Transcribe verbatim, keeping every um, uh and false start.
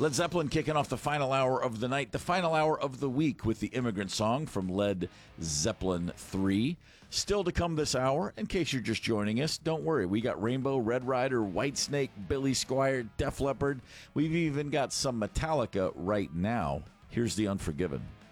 Led Zeppelin kicking off the final hour of the night, the final hour of the week with the Immigrant Song from Led Zeppelin three. Still to come this hour, in case you're just joining us, don't worry. We got Rainbow, Red Rider, Whitesnake, Billy Squier, Def Leppard. We've even got some Metallica right now. Here's The Unforgiven.